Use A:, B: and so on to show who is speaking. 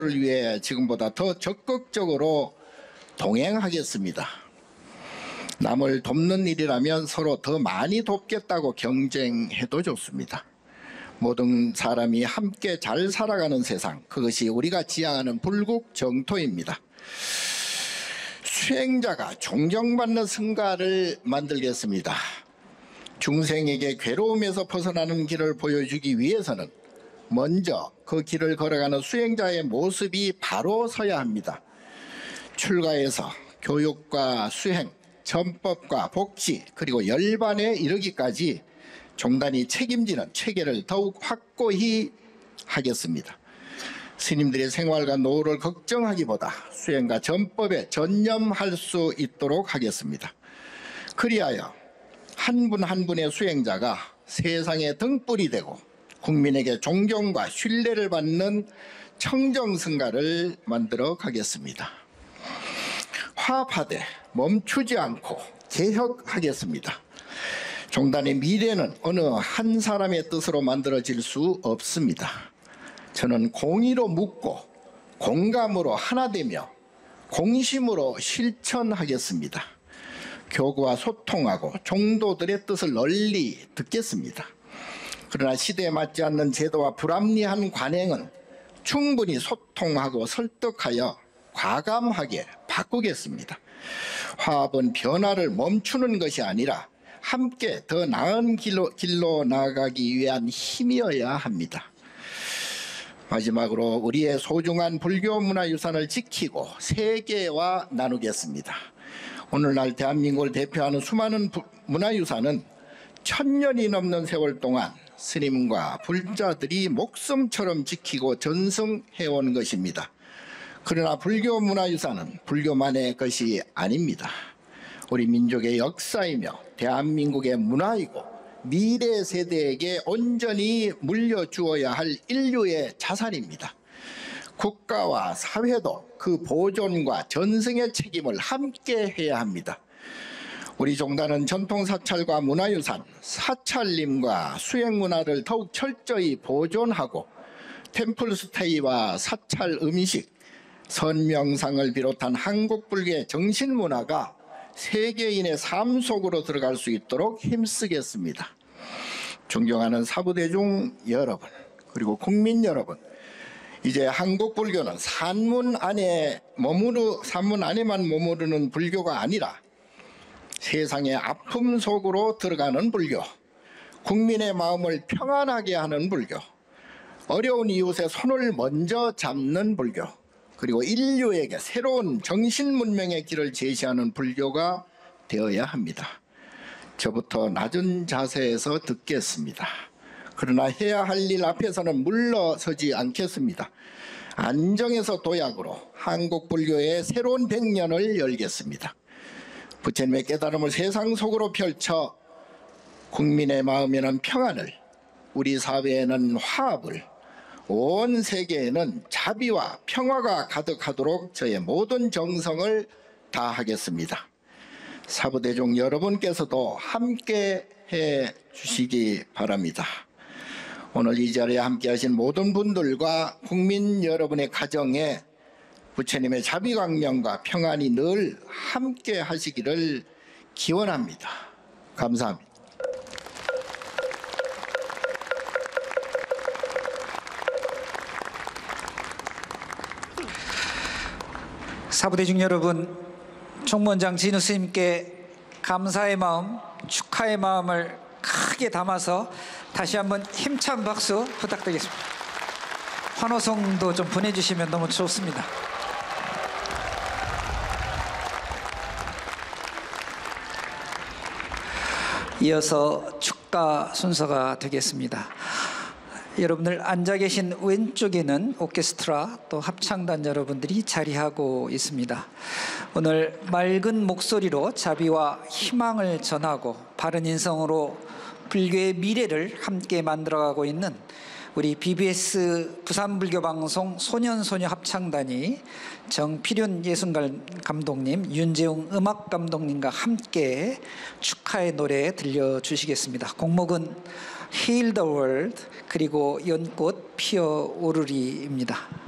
A: 위해 지금보다 더 적극적으로 동행하겠습니다. 남을 돕는 일이라면 서로 더 많이 돕겠다고 경쟁해도 좋습니다. 모든 사람이 함께 잘 살아가는 세상, 그것이 우리가 지향하는 불국 정토입니다. 수행자가 존경받는 승가를 만들겠습니다. 중생에게 괴로움에서 벗어나는 길을 보여주기 위해서는 먼저 그 길을 걸어가는 수행자의 모습이 바로 서야 합니다. 출가에서 교육과 수행, 전법과 복지, 그리고 열반에 이르기까지 종단이 책임지는 체계를 더욱 확고히 하겠습니다. 스님들의 생활과 노후를 걱정하기보다 수행과 전법에 전념할 수 있도록 하겠습니다. 그리하여 한 분 한 분의 수행자가 세상의 등불이 되고 국민에게 존경과 신뢰를 받는 청정승가를 만들어 가겠습니다. 화합하되 멈추지 않고 개혁하겠습니다. 종단의 미래는 어느 한 사람의 뜻으로 만들어질 수 없습니다. 저는 공의로 묻고 공감으로 하나 되며 공심으로 실천하겠습니다. 교구와 소통하고 종도들의 뜻을 널리 듣겠습니다. 그러나 시대에 맞지 않는 제도와 불합리한 관행은 충분히 소통하고 설득하여 과감하게 바꾸겠습니다. 화합은 변화를 멈추는 것이 아니라 함께 더 나은 길로 나아가기 위한 힘이어야 합니다. 마지막으로 우리의 소중한 불교 문화유산을 지키고 세계와 나누겠습니다. 오늘날 대한민국을 대표하는 수많은 문화유산은 1000년이 넘는 세월 동안 스님과 불자들이 목숨처럼 지키고 전승해온 것입니다. 그러나 불교 문화유산은 불교만의 것이 아닙니다. 우리 민족의 역사이며 대한민국의 문화이고 미래 세대에게 온전히 물려주어야 할 인류의 자산입니다. 국가와 사회도 그 보존과 전승의 책임을 함께 해야 합니다. 우리 종단은 전통사찰과 문화유산, 사찰림과 수행문화를 더욱 철저히 보존하고 템플스테이와 사찰 음식, 선명상을 비롯한 한국 불교의 정신문화가 세계인의 삶 속으로 들어갈 수 있도록 힘쓰겠습니다. 존경하는 사부대중 여러분, 그리고 국민 여러분, 이제 한국 불교는 산문 안에만 머무르는 불교가 아니라 세상의 아픔 속으로 들어가는 불교, 국민의 마음을 평안하게 하는 불교, 어려운 이웃의 손을 먼저 잡는 불교, 그리고 인류에게 새로운 정신문명의 길을 제시하는 불교가 되어야 합니다. 저부터 낮은 자세에서 듣겠습니다. 그러나 해야 할 일 앞에서는 물러서지 않겠습니다. 안정에서 도약으로 한국 불교의 새로운 100년을 열겠습니다. 부처님의 깨달음을 세상 속으로 펼쳐 국민의 마음에는 평안을, 우리 사회에는 화합을, 온 세계에는 자비와 평화가 가득하도록 저의 모든 정성을 다하겠습니다. 사부대중 여러분께서도 함께 해 주시기 바랍니다. 오늘 이 자리에 함께 하신 모든 분들과 국민 여러분의 가정에 부처님의 자비광명과 평안이 늘 함께 하시기를 기원합니다. 감사합니다.
B: 사부대중 여러분, 총무원장 진우 스님께 감사의 마음, 축하의 마음을 크게 담아서 다시 한번 힘찬 박수 부탁드리겠습니다. 환호성도 좀 보내주시면 너무 좋습니다. 이어서 축가 순서가 되겠습니다. 여러분들 앉아 계신 왼쪽에는 오케스트라 또 합창단 여러분들이 자리하고 있습니다. 오늘 맑은 목소리로 자비와 희망을 전하고 바른 인성으로 불교의 미래를 함께 만들어가고 있는 우리 BBS 부산불교방송 소년소녀 합창단이 정필윤 예술가 감독님, 윤재웅 음악감독님과 함께 축하의 노래 들려주시겠습니다. 곡목은 Heal the World 그리고 연꽃 피어오르리입니다.